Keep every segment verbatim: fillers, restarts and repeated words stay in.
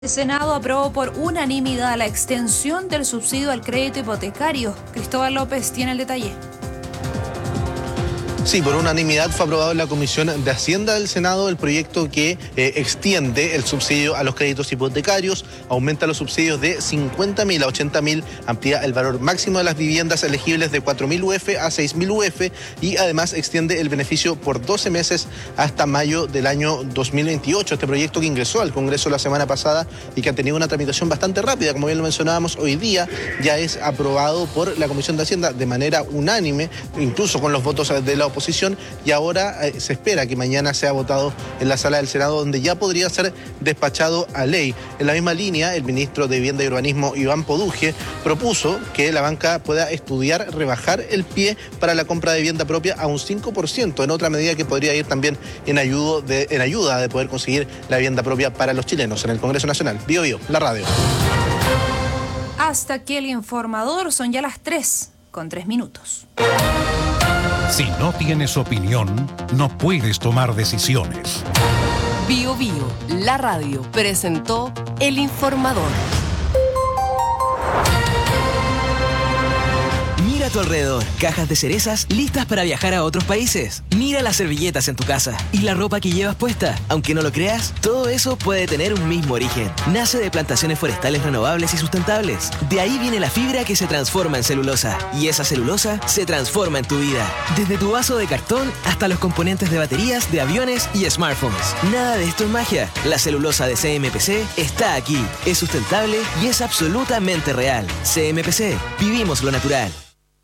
El Senado aprobó por unanimidad la extensión del subsidio al crédito hipotecario. Cristóbal López tiene el detalle. Sí, por unanimidad fue aprobado en la Comisión de Hacienda del Senado el proyecto que eh, extiende el subsidio a los créditos hipotecarios, aumenta los subsidios de cincuenta mil a ochenta mil, amplía el valor máximo de las viviendas elegibles de cuatro mil U F a seis mil U F y además extiende el beneficio por doce meses hasta mayo del año dos mil veintiocho. Este proyecto que ingresó al Congreso la semana pasada y que ha tenido una tramitación bastante rápida, como bien lo mencionábamos, hoy día ya es aprobado por la Comisión de Hacienda de manera unánime, incluso con los votos de la oposición, y ahora eh, se espera que mañana sea votado en la sala del Senado, donde ya podría ser despachado a ley. En la misma línea, el ministro de Vivienda y Urbanismo, Iván Poduje, propuso que la banca pueda estudiar rebajar el pie para la compra de vivienda propia a un cinco por ciento, en otra medida que podría ir también en, ayudo de, en ayuda de poder conseguir la vivienda propia para los chilenos. En el Congreso Nacional, Bio Bio, la radio. Hasta aquí el informador, son ya las tres con tres minutos. Si no tienes opinión, no puedes tomar decisiones. Bio Bio, la radio, presentó El Informador. Mira a tu alrededor, cajas de cerezas listas para viajar a otros países. Mira las servilletas en tu casa y la ropa que llevas puesta. Aunque no lo creas, todo eso puede tener un mismo origen. Nace de plantaciones forestales renovables y sustentables. De ahí viene la fibra que se transforma en celulosa. Y esa celulosa se transforma en tu vida. Desde tu vaso de cartón hasta los componentes de baterías, de aviones y smartphones. Nada de esto es magia. La celulosa de C M P C está aquí. Es sustentable y es absolutamente real. C M P C. Vivimos lo natural.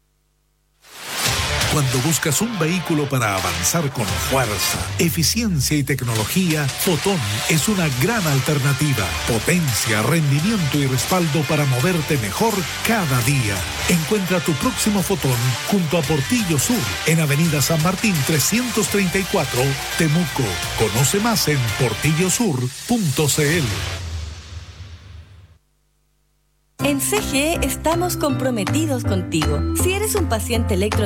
Cuando buscas un vehículo para avanzar con fuerza, eficiencia y tecnología, Fotón es una gran alternativa. Potencia, rendimiento y respaldo para moverte mejor cada día. Encuentra tu próximo Fotón junto a Portillo Sur, en Avenida San Martín trescientos treinta y cuatro, Temuco. Conoce más en portillo sur punto c l. En C G E estamos comprometidos contigo. Si eres un paciente electro